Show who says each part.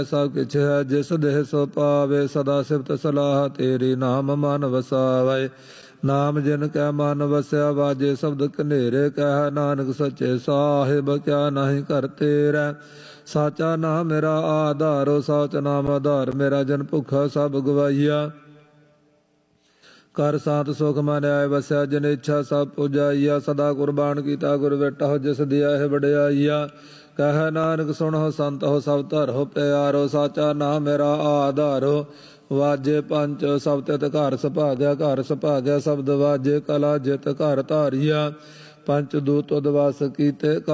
Speaker 1: ਸਭ ਕਿਛ ਹੈ ਜਿਸ ਦੇਹ ਸੋ ਪਾਵੇ, ਸਦਾ ਸਿਫਤ ਸਲਾਹ ਤੇਰੀ ਨਾਮ ਮਨ ਵਸਾਵੇ। ਨਾਮ ਜਿਨ ਕੈ ਮਨ ਵਸਿਆ, ਵਾਜੇ ਸ਼ਬਦ ਕਨੇਰੇ, ਕਹਿ ਨਾਨਕ ਸੱਚੇ ਸਾਹਿਬ ਕਿਆ ਨਾਹੀ ਕਰ ਤੇਰਾ। ਸਾਚਾ ਨਾਮ ਮੇਰਾ ਆਧਾਰੋ, ਸਾਚ ਨਾਮ ਆਧਾਰ ਮੇਰਾ, ਜਨ ਭੁੱਖਾ ਸਭ ਗਵਾਈਆ। ਕਰ ਸਾਤ ਸੁਖ ਮਨ ਆਏ ਵਸਿਆ, ਜਿਨ ਇੱਛਾ ਸਭ ਪੁਜਾਈਆ। ਸਦਾ ਕੁਰਬਾਨ ਕੀਤਾ ਗੁਰ ਵੇਟਾ, ਜਿਸ ਦਿਆ ਹੈ ਵਡਿਆਈਆ। ਕਹਿ ਨਾਨਕ ਸੁਣੋ ਸੰਤ ਹੋ ਸਭ ਧਰੋ ਪਿਆਰੋ, ਸਾਚਾ ਨਾਮ ਮੇਰਾ ਆਧਾਰੋ। ਵਾਜੇ ਪੰਚ ਸਭ ਤਿਤ ਘਰ ਸੁਭਾਗਿਆ, ਘਰ ਸੁਭਾਗਿਆ ਸ਼ਬਦ ਵਾਜੇ, ਕਲਾ ਜਿਤ ਘਰ ਧਾਰੀਆ। ਪੰਚ ਦੂਤ ਉਦਵਾਸ ਕੀਤੇ